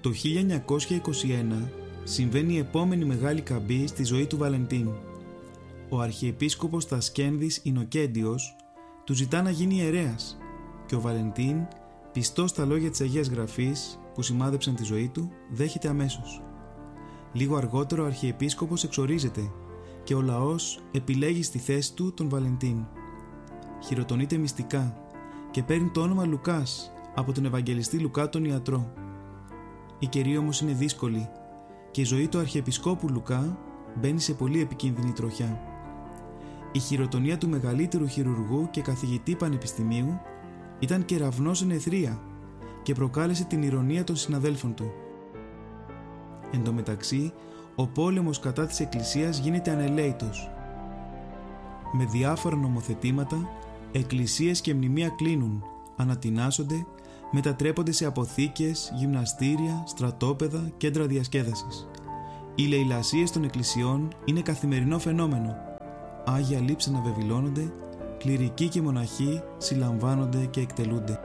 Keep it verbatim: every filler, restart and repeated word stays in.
Το χίλια εννιακόσια είκοσι ένα συμβαίνει η επόμενη μεγάλη καμπή στη ζωή του Βαλεντίν. Ο Αρχιεπίσκοπος Τασκένδης Ινοκέντιος του ζητά να γίνει ιερέας και ο Βαλεντίν, πιστός στα λόγια της Αγίας Γραφής που σημάδεψαν τη ζωή του, δέχεται αμέσως. Λίγο αργότερο ο Αρχιεπίσκοπος εξορίζεται και ο λαός επιλέγει στη θέση του τον Βαλεντίν. Χειροτονείται μυστικά και παίρνει το όνομα Λουκάς από τον Ευαγγελιστή Λουκά τον ιατρό. Η καιρή όμως είναι δύσκολη και η ζωή του Αρχιεπισκόπου Λουκά μπαίνει σε πολύ επικίνδυνη τροχιά. Η χειροτονία του μεγαλύτερου χειρουργού και καθηγητή πανεπιστημίου ήταν κεραυνός εν αιθρία και προκάλεσε την ηρωνία των συναδέλφων του. Εν τω μεταξύ, ο πόλεμος κατά της Εκκλησίας γίνεται ανελαίητος. Με διάφορα νομοθετήματα, εκκλησίες και μνημεία κλείνουν, ανατινάσσονται, μετατρέπονται σε αποθήκες, γυμναστήρια, στρατόπεδα, κέντρα διασκέδασης. Οι λαιλασίες των εκκλησιών είναι καθημερινό φαινόμενο. Άγια λείψανα βεβηλώνονται, κληρικοί και μοναχοί συλλαμβάνονται και εκτελούνται.